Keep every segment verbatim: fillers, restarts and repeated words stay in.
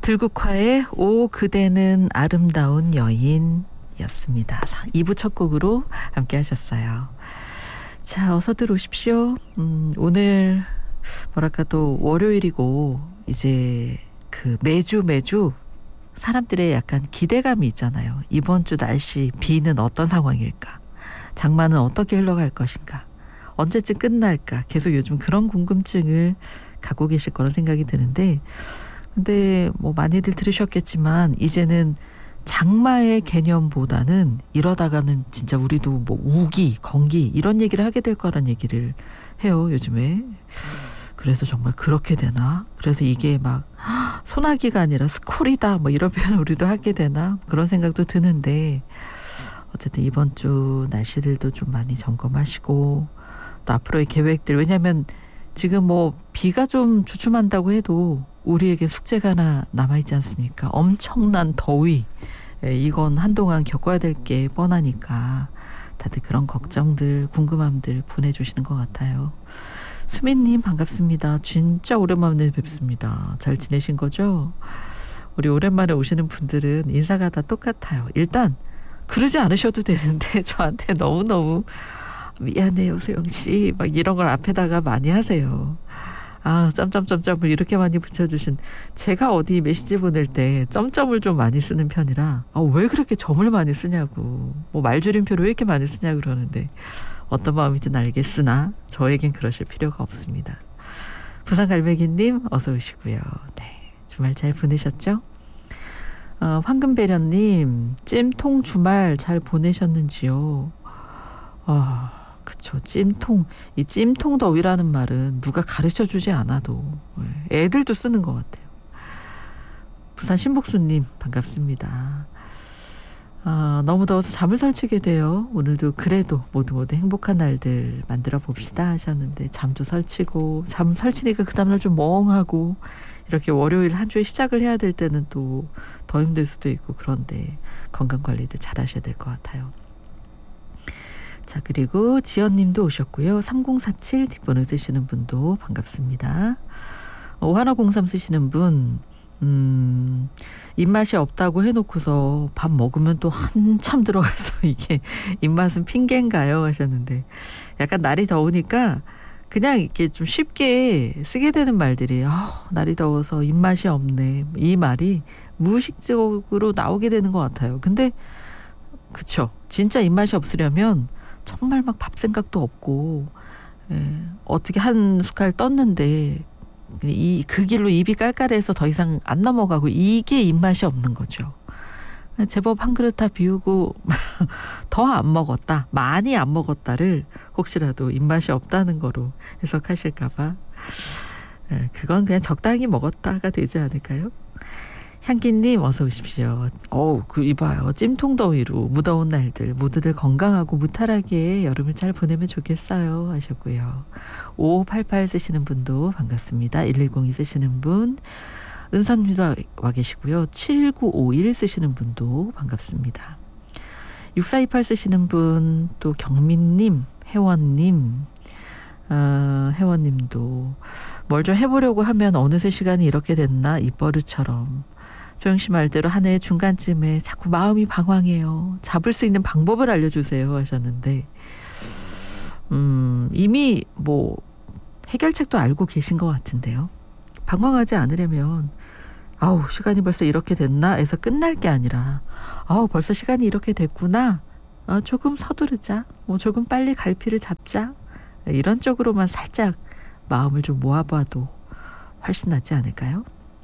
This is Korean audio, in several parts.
들국화의 오 그대는 아름다운 여인이었습니다. 이 부 첫 곡으로 함께 하셨어요. 자, 어서들 오십시오. 음, 오늘 뭐랄까 또 월요일이고 이제 그 매주 매주 사람들의 약간 기대감이 있잖아요. 이번 주 날씨 비는 어떤 상황일까? 장마는 어떻게 흘러갈 것인가? 언제쯤 끝날까? 계속 요즘 그런 궁금증을 갖고 계실 거란 생각이 드는데, 근데 뭐 많이들 들으셨겠지만 이제는 장마의 개념보다는 이러다가는 진짜 우리도 뭐 우기, 건기 이런 얘기를 하게 될 거란 얘기를 해요, 요즘에. 그래서 정말 그렇게 되나? 그래서 이게 막 소나기가 아니라 스콜이다 뭐 이런 표현 우리도 하게 되나? 그런 생각도 드는데, 어쨌든 이번 주 날씨들도 좀 많이 점검하시고 또 앞으로의 계획들, 왜냐하면 지금 뭐 비가 좀 주춤한다고 해도 우리에게 숙제가 하나 남아있지 않습니까? 엄청난 더위, 이건 한동안 겪어야 될 게 뻔하니까 다들 그런 걱정들, 궁금함들 보내주시는 것 같아요. 수민님 반갑습니다. 진짜 오랜만에 뵙습니다. 잘 지내신 거죠? 우리 오랜만에 오시는 분들은 인사가 다 똑같아요. 일단 그러지 않으셔도 되는데 저한테 너무너무 미안해요 소영씨 막 이런 걸 앞에다가 많이 하세요. 아, 점점점점을 이렇게 많이 붙여주신, 제가 어디 메시지 보낼 때 점점을 좀 많이 쓰는 편이라 아, 왜 그렇게 점을 많이 쓰냐고, 뭐 말줄임표로 왜 이렇게 많이 쓰냐고 그러는데 어떤 마음인지는 알겠으나 저에겐 그러실 필요가 없습니다. 부산갈매기님 어서 오시고요. 네, 주말 잘 보내셨죠? 어, 황금배련님 찜통 주말 잘 보내셨는지요? 아, 그쵸. 찜통. 이 찜통 더위라는 말은 누가 가르쳐주지 않아도 애들도 쓰는 것 같아요. 부산 신복수님 반갑습니다. 아, 너무 더워서 잠을 설치게 돼요. 오늘도 그래도 모두 모두 행복한 날들 만들어 봅시다 하셨는데, 잠도 설치고, 잠 설치니까 그 다음날 좀 멍하고, 이렇게 월요일 한 주의 시작을 해야 될 때는 또 더 힘들 수도 있고, 그런데 건강관리들 잘 하셔야 될 것 같아요. 자, 그리고 지연님도 오셨고요. 삼공사칠 뒷번호 쓰시는 분도 반갑습니다. 오하나공삼 쓰시는 분, 음, 입맛이 없다고 해놓고서 밥 먹으면 또 한참 들어가서 이게 입맛은 핑계인가요? 하셨는데, 약간 날이 더우니까 그냥 이렇게 좀 쉽게 쓰게 되는 말들이, 아, 날이 더워서 입맛이 없네, 이 말이 무의식적으로 나오게 되는 것 같아요. 근데 그쵸, 진짜 입맛이 없으려면 정말 막 밥 생각도 없고, 예, 어떻게 한 숟갈 떴는데 이, 그 길로 입이 깔깔해서 더 이상 안 넘어가고, 이게 입맛이 없는 거죠. 제법 한 그릇 다 비우고 더 안 먹었다, 많이 안 먹었다를 혹시라도 입맛이 없다는 거로 해석하실까봐, 예, 그건 그냥 적당히 먹었다가 되지 않을까요? 향기님 어서 오십시오. 어우, 그 이봐요. 찜통더위로 무더운 날들 모두들 건강하고 무탈하게 여름을 잘 보내면 좋겠어요 하셨고요. 오오팔팔 쓰시는 분도 반갑습니다. 일일공이 쓰시는 분, 은선님도 와 계시고요. 칠구오일 쓰시는 분도 반갑습니다. 육사이팔 쓰시는 분, 또 경민님, 혜원님, 어, 혜원님도 뭘 좀 해보려고 하면 어느새 시간이 이렇게 됐나, 입버릇처럼. 조영씨 말대로 한 해의 중간쯤에 자꾸 마음이 방황해요. 잡을 수 있는 방법을 알려주세요 하셨는데, 음, 이미 뭐 해결책도 알고 계신 것 같은데요. 방황하지 않으려면, 아우 시간이 벌써 이렇게 됐나 해서 끝날 게 아니라, 아우 벌써 시간이 이렇게 됐구나, 아, 조금 서두르자, 뭐 조금 빨리 갈피를 잡자, 이런 쪽으로만 살짝 마음을 좀 모아봐도 훨씬 낫지 않을까요?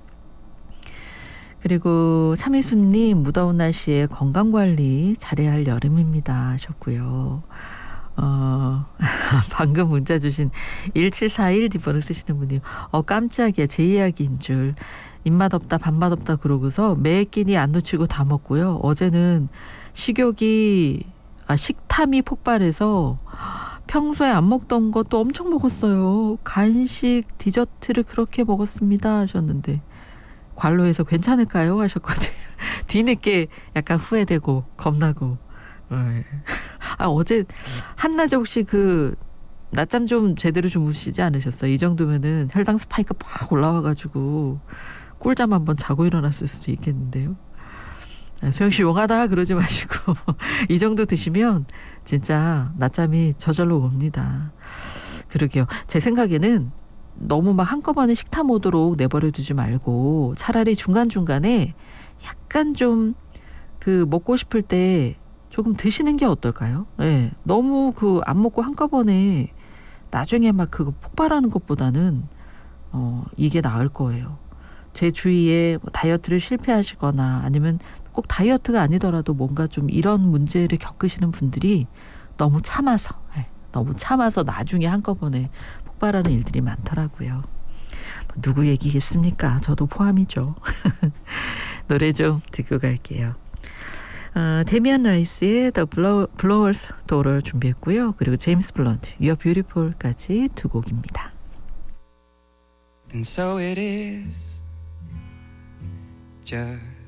그리고 참이수님, 무더운 날씨에 건강관리 잘해야 할 여름입니다 하셨고요. 어, 방금 문자 주신 일칠사일 뒷번호 쓰시는 분이, 어, 깜짝이야, 제 이야기인 줄. 입맛 없다 밥맛 없다 그러고서 매 끼니 안 놓치고 다 먹고요. 어제는 식욕이, 아, 식탐이 폭발해서 평소에 안 먹던 것도 엄청 먹었어요. 간식, 디저트를 그렇게 먹었습니다 하셨는데, 관로에서 괜찮을까요? 하셨거든요. 뒤늦게 약간 후회되고 겁나고. 아, 어제 한낮에 혹시 그 낮잠 좀 제대로 주무시지 않으셨어요? 이 정도면은 혈당 스파이크가 팍 올라와가지고 꿀잠 한번 자고 일어났을 수도 있겠는데요. 소영씨 용하다 그러지 마시고 이 정도 드시면 진짜 낮잠이 저절로 옵니다. 그러게요. 제 생각에는 너무 막 한꺼번에 식타 모드로 내버려 두지 말고 차라리 중간중간에 약간 좀 그 먹고 싶을 때 조금 드시는 게 어떨까요? 네, 너무 그 안 먹고 한꺼번에 나중에 막 그거 폭발하는 것보다는 어, 이게 나을 거예요. 제 주위에 뭐 다이어트를 실패하시거나 아니면 꼭 다이어트가 아니더라도 뭔가 좀 이런 문제를 겪으시는 분들이 너무 참아서 네, 너무 참아서 나중에 한꺼번에 폭발하는 일들이 많더라고요. 뭐 누구 얘기겠습니까? 저도 포함이죠. 노래 좀 듣고 갈게요. 어, 데미안 라이스의 The Blower's Daughter 준비했고요. 그리고 제임스 블런트, You're Beautiful까지 두 곡입니다. And so it is just